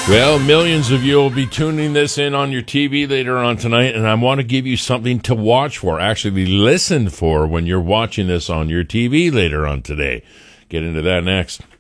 Well, millions of you will be tuning this in on your TV later on tonight, and I want to give you something to watch for, actually listen for when you're watching this on your TV later on today. Get into that next.